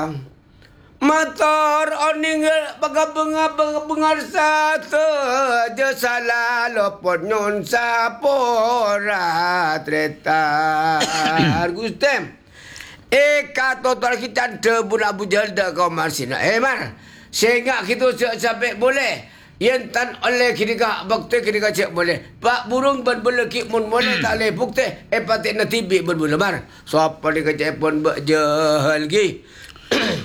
Motor oning bengar satu je salah lopot nyon sapora tretar Gustem. Kata total kita debun Abu Jahal dah kau marsina. Mar. Sehingga kita sampai boleh. Yang tan oleh kira bakte kira cek boleh. Pak burung berbeleki mun boleh tak boleh bukti. Patik na tibi berbula mar. So apa dia kecek pun berjahal lagi.